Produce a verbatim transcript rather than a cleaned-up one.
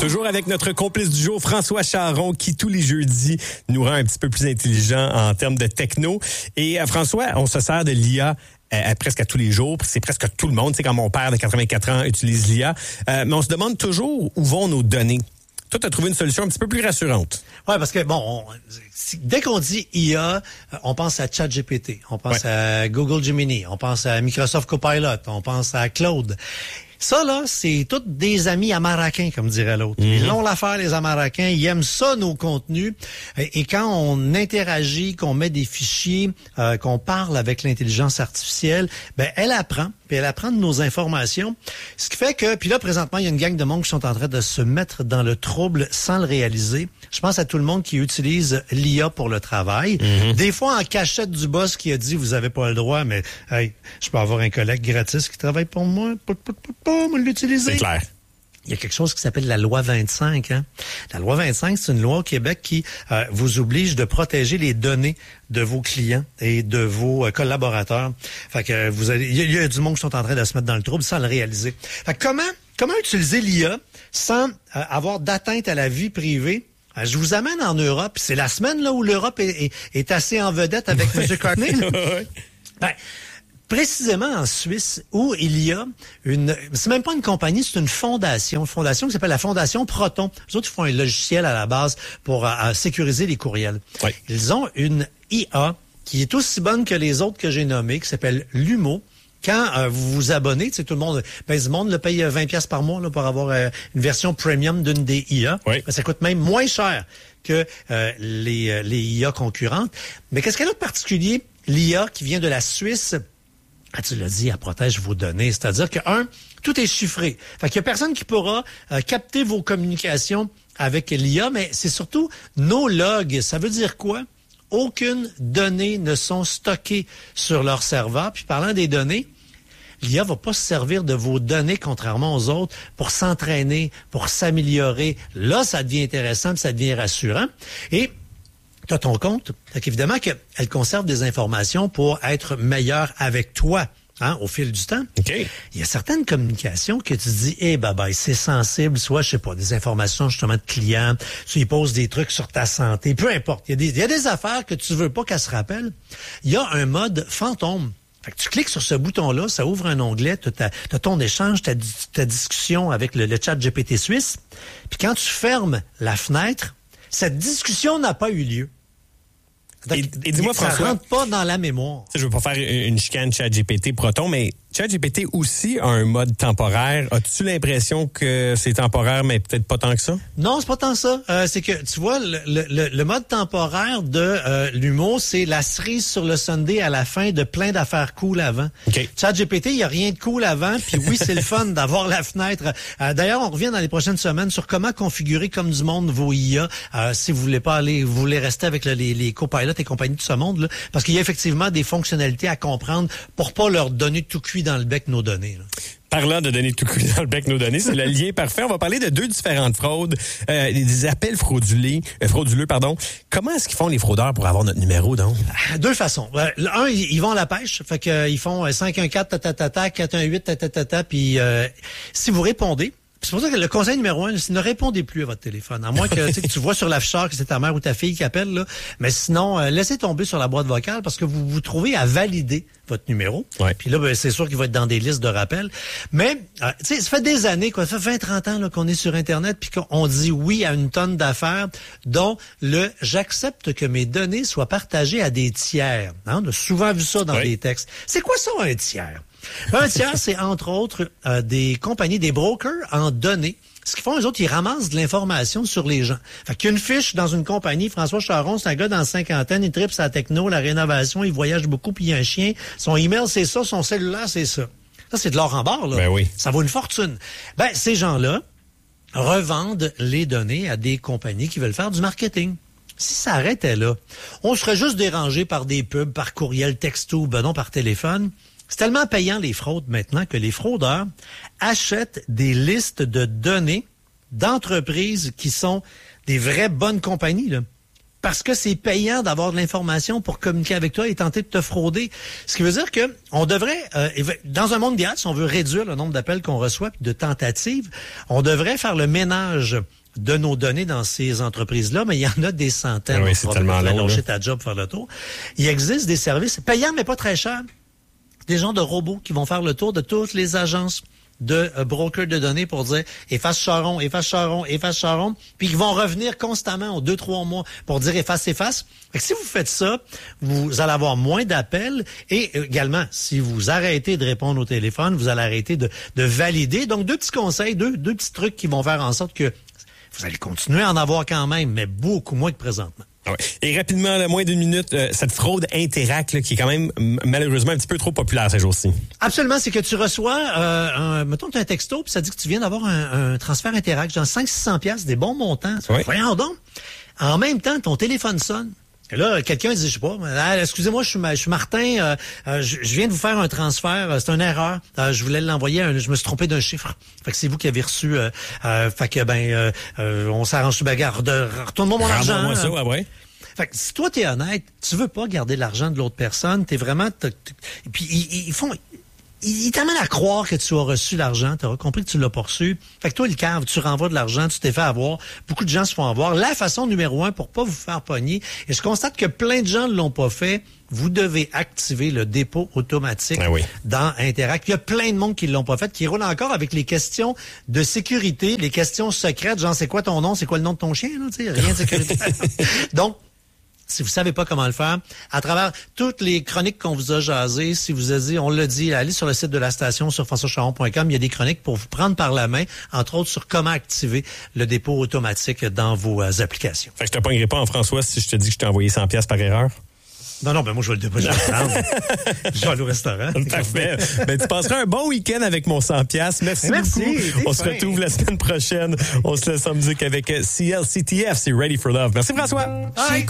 Toujours avec notre complice du jour, François Charon, qui tous les jeudis nous rend un petit peu plus intelligents en termes de techno. Et euh, François, on se sert de l'I A euh, presque à tous les jours. C'est presque tout le monde. C'est quand mon père de quatre-vingt-quatre ans utilise l'I A. Euh, mais on se demande toujours où vont nos données. Toi, tu as trouvé une solution un petit peu plus rassurante. Ouais, parce que, bon, on, dès qu'on dit I A, on pense à ChatGPT, on pense ouais. à Google Gemini, on pense à Microsoft Copilot, on pense à Claude. Ça, là, c'est tous des amis amaraquins, comme dirait l'autre. Mm-hmm. Ils l'ont l'affaire, les amaraquins. Ils aiment ça, nos contenus. Et, et quand on interagit, qu'on met des fichiers, euh, qu'on parle avec l'intelligence artificielle, ben elle apprend. Puis elle apprend de nos informations. Ce qui fait que, puis là, présentement, il y a une gang de monde qui sont en train de se mettre dans le trouble sans le réaliser. Je pense à tout le monde qui utilise l'I A pour le travail. Mm-hmm. Des fois, en cachette du boss qui a dit, vous avez pas le droit, mais hey, je peux avoir un collègue gratis qui travaille pour moi. Pour, pour, pour, pour me l'utiliser. C'est clair. Il y a quelque chose qui s'appelle la loi vingt-cinq. Hein? La loi vingt-cinq, c'est une loi au Québec qui euh, vous oblige de protéger les données de vos clients et de vos euh, collaborateurs. Fait que vous allez, il y, y a du monde qui sont en train de se mettre dans le trouble sans le réaliser. Fait que comment comment utiliser l'I A sans euh, avoir d'atteinte à la vie privée? Euh, je vous amène en Europe. C'est la semaine là où l'Europe est, est, est assez en vedette avec M. Carney. Ben, précisément en Suisse, où il y a une... C'est même pas une compagnie, c'est une fondation. Une fondation qui s'appelle la Fondation Proton. Les autres, ils font un logiciel à la base pour euh, sécuriser les courriels. Oui. Ils ont une I A qui est aussi bonne que les autres que j'ai nommées, qui s'appelle Lumo. Quand euh, vous vous abonnez, tu sais, tout le monde, ben, du monde le paye vingt piastres par mois là, pour avoir euh, une version premium d'une des I A. Oui. Ben, ça coûte même moins cher que euh, les, euh, les I A concurrentes. Mais qu'est-ce qu'elle a de particulier? L'I A qui vient de la Suisse... Ah, tu l'as dit, elle protège vos données. C'est-à-dire que, un, tout est chiffré. Fait qu'il y a personne qui pourra euh, capter vos communications avec l'I A, mais c'est surtout nos logs. Ça veut dire quoi? Aucune donnée ne sont stockées sur leur serveur. Puis parlant des données, l'I A va pas se servir de vos données, contrairement aux autres, pour s'entraîner, pour s'améliorer. Là, ça devient intéressant, puis ça devient rassurant. Et tu as ton compte. Donc, évidemment qu'elle conserve des informations pour être meilleure avec toi, hein, au fil du temps. Okay. Il y a certaines communications que tu dis, eh, hey, bye bye, c'est sensible, soit, je sais pas, des informations justement de clients, soit ils posent des trucs sur ta santé, peu importe. Il y a des, il y a des affaires que tu veux pas qu'elle se rappelle. Il y a un mode fantôme. Fait que tu cliques sur ce bouton-là, ça ouvre un onglet, tu as ton échange, ta, ta discussion avec le, le chat G P T suisse. Puis quand tu fermes la fenêtre, cette discussion n'a pas eu lieu. Donc, et, et dis-moi, ça François, rentre pas dans la mémoire. Je veux pas faire une chicane ChatGPT Proton, mais ChatGPT aussi a un mode temporaire. As-tu l'impression que c'est temporaire, mais peut-être pas tant que ça? Non, c'est pas tant ça. Euh, c'est que, tu vois, le, le, le mode temporaire de euh, l'humour, c'est la cerise sur le sundae à la fin de plein d'affaires cool avant. Okay. ChatGPT, il y a rien de cool avant, puis oui, c'est le fun d'avoir la fenêtre. Euh, d'ailleurs, on revient dans les prochaines semaines sur comment configurer comme du monde vos I A. Euh, si vous voulez pas aller, vous voulez rester avec là, les, les copilotes et compagnie de ce monde, là, parce qu'il y a effectivement des fonctionnalités à comprendre pour pas leur donner tout cuit dans le bec nos données. Là. Parlant de donner tout cuit dans le bec nos données, c'est le lien parfait. On va parler de deux différentes fraudes, euh, des appels fraudulés, euh, frauduleux, pardon. Comment est-ce qu'ils font les fraudeurs pour avoir notre numéro, donc? Deux façons. Euh, un, ils vont à la pêche, fait que euh, ils font cinq un quatre tatatata, quatre un huit tatatata, puis euh, si vous répondez. C'est pour ça que le conseil numéro un, c'est ne répondez plus à votre téléphone. À moins que, tu sais, que tu vois sur l'afficheur que c'est ta mère ou ta fille qui appelle, là. Mais sinon, euh, laissez tomber sur la boîte vocale parce que vous vous trouvez à valider votre numéro. Ouais. Puis là, ben, c'est sûr qu'il va être dans des listes de rappels. Mais, euh, tu sais, ça fait des années, quoi. Ça fait vingt trente ans là, qu'on est sur Internet puis qu'on dit oui à une tonne d'affaires, dont le « j'accepte que mes données soient partagées à des tiers ». Hein? On a souvent vu ça dans ouais. des textes. C'est quoi ça, un tiers? Un tiers, c'est entre autres euh, des compagnies, des brokers en données. Ce qu'ils font, eux autres, ils ramassent de l'information sur les gens. Fait qu'il y a une fiche dans une compagnie. François Charon, c'est un gars dans la cinquantaine, il tripe sa techno, la rénovation, il voyage beaucoup, puis il y a un chien. Son email, c'est ça, son cellulaire, c'est ça. Ça, c'est de l'or en barre, là. Ben oui. Ça vaut une fortune. Ben, ces gens-là revendent les données à des compagnies qui veulent faire du marketing. Si ça arrêtait là, on serait juste dérangé par des pubs, par courriel, texto, ben non, par téléphone. C'est tellement payant les fraudes maintenant que les fraudeurs achètent des listes de données d'entreprises qui sont des vraies bonnes compagnies, là. parce que c'est payant d'avoir de l'information pour communiquer avec toi et tenter de te frauder. Ce qui veut dire que on devrait, euh, dans un monde idéal, si on veut réduire le nombre d'appels qu'on reçoit et de tentatives, on devrait faire le ménage de nos données dans ces entreprises-là, mais il y en a des centaines. Oui, c'est tellement long. Lâcher ta job, faire le tour. Il existe des services payants, mais pas très chers. Des gens de robots qui vont faire le tour de toutes les agences de euh, brokers de données pour dire efface Charon, efface Charon, efface Charon, puis ils vont revenir constamment aux deux, trois mois pour dire efface, efface. Fait que si vous faites ça, vous allez avoir moins d'appels et également, si vous arrêtez de répondre au téléphone, vous allez arrêter de, de valider. Donc, deux petits conseils, deux, deux petits trucs qui vont faire en sorte que vous allez continuer à en avoir quand même, mais beaucoup moins que présentement. Ouais. Et rapidement, là, moins d'une minute, euh, cette fraude Interac là, qui est quand même m- malheureusement un petit peu trop populaire ces jours-ci. Absolument, c'est que tu reçois, euh, un, mettons, tu as un texto, puis ça dit que tu viens d'avoir un, un transfert Interac, genre cinq cents à six cents piastres, des bons montants. Ouais. Voyons donc. En même temps, ton téléphone sonne. Et là, quelqu'un dit, je sais pas, ah, excusez-moi, je suis, je suis Martin, euh, euh, je, je viens de vous faire un transfert, euh, c'est une erreur, euh, je voulais l'envoyer, un, je me suis trompé d'un chiffre. Fait que c'est vous qui avez reçu, euh, euh, fait que ben, euh, euh, on s'arrange sur bagarre, de, retourne-moi mon argent. Rends-moi ça, ouais, ouais. Fait que si toi t'es honnête, tu veux pas garder l'argent de l'autre personne, t'es vraiment, t'es, t'es, et puis ils, ils font, ils, ils t'amènent à croire que tu as reçu l'argent, t'auras compris que tu l'as pas reçu. Fait que toi, le cave, tu renvoies de l'argent, tu t'es fait avoir. Beaucoup de gens se font avoir. La façon numéro un pour pas vous faire pogner, et je constate que plein de gens ne l'ont pas fait, vous devez activer le dépôt automatique ah oui. dans Interac. Il y a plein de monde qui ne l'ont pas fait, qui roulent encore avec les questions de sécurité, les questions secrètes, genre c'est quoi ton nom, c'est quoi le nom de ton chien, là, tu sais, rien de sécurité. Donc, si vous savez pas comment le faire, à travers toutes les chroniques qu'on vous a jasées, si vous avez dit, on l'a dit, allez sur le site de la station sur françois charon point com, il y a des chroniques pour vous prendre par la main, entre autres sur comment activer le dépôt automatique dans vos euh, applications. Fait que je te pognerai pas en François si je te dis que je t'ai envoyé cent piastres par erreur. Non, non, ben moi, je vais le déposer. Je vais aller au restaurant. Parfait. Ben, tu passeras un bon week-end avec mon cent piastres. Merci, Merci beaucoup. On fin. se retrouve la semaine prochaine. On se laisse en musique avec C L C T F. C'est Ready for Love. Merci, François. Bye.